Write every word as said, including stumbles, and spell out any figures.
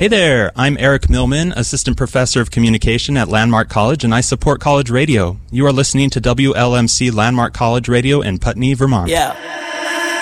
Hey there, I'm Eric Millman, Assistant Professor of Communication at Landmark College, and I support college radio. You are listening to W L M C Landmark College Radio in Putney, Vermont. Yeah.